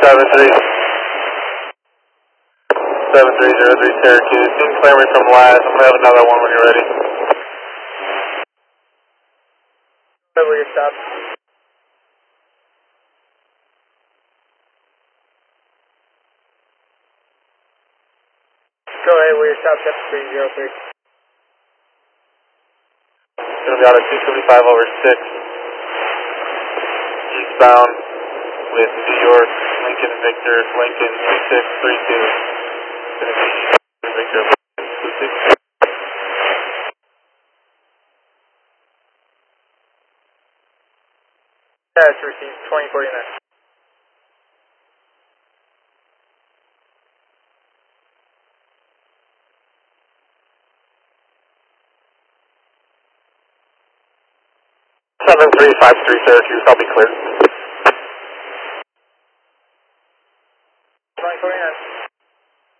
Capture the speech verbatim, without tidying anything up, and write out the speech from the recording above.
seven three. seven three zero three Syracuse. Team clamoring from last. I'm going to have another one when you're ready. Where will you stop? Go ahead, where you stop, seven three zero three. It's going to be out at two seventy-five over six. Eastbound with New York, Lincoln, Victor, Lincoln, two six three two. Going to be Victor, two six. That's received, twenty forty-nine. seven three five three Syracuse, I'll be clear. twenty forty-nine.